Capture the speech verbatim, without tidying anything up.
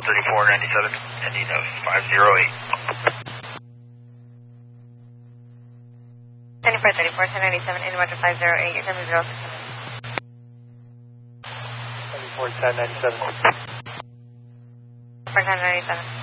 thirty-four ninety-seven, ending of five zero eight. twenty-four thirty-four, ten ninety-seven, ending Roger five zero eight, your time is zero six seven. twenty-four ten ninety-seven. For ten ninety-seven.